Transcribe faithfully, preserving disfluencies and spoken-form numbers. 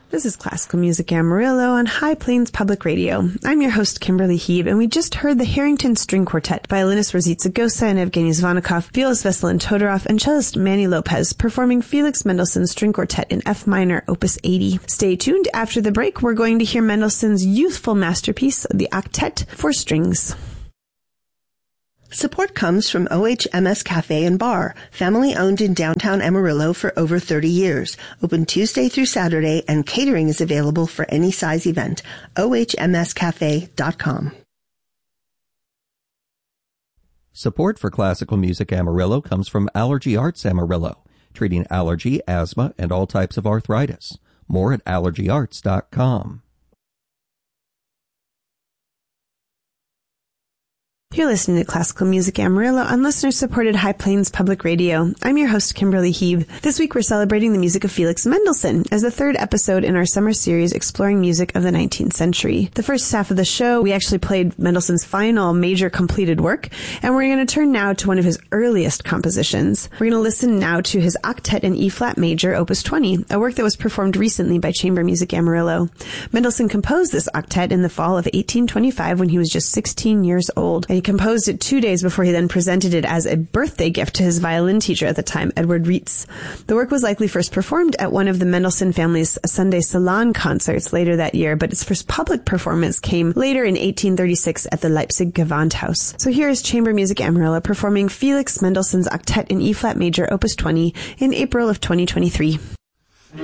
This is Classical Music Amarillo on High Plains Public Radio. I'm your host, Kimberly Heeb, and we just heard the Harrington String Quartet, violinist Rosita Gosa and Evgeny Zvonikov, violist Veselin Todorov, and cellist Manny Lopez, performing Felix Mendelssohn's String Quartet in F minor, Opus eighty. Stay tuned. After the break, we're going to hear Mendelssohn's youthful masterpiece, the Octet for Strings. Support comes from O H M S Cafe and Bar, family-owned in downtown Amarillo for over thirty years. Open Tuesday through Saturday, and catering is available for any size event. O H M S cafe dot com. Support for Classical Music Amarillo comes from Allergy Arts Amarillo, treating allergy, asthma, and all types of arthritis. More at allergy arts dot com. You're listening to Classical Music Amarillo on listener-supported High Plains Public Radio. I'm your host, Kimberly Heeb. This week we're celebrating the music of Felix Mendelssohn as the third episode in our summer series exploring music of the nineteenth century. The first half of the show, we actually played Mendelssohn's final major completed work, and we're going to turn now to one of his earliest compositions. We're going to listen now to his Octet in E-flat major, Opus twenty, a work that was performed recently by Chamber Music Amarillo. Mendelssohn composed this octet in the fall of eighteen twenty-five when he was just sixteen years old. And he composed it two days before he then presented it as a birthday gift to his violin teacher at the time, Edward Reitz. The work was likely first performed at one of the Mendelssohn family's Sunday Salon concerts later that year, but its first public performance came later in eighteen thirty-six at the Leipzig Gewandhaus. So here is Chamber Music Amarillo performing Felix Mendelssohn's Octet in E-flat major, Opus twenty, in April of twenty twenty-three.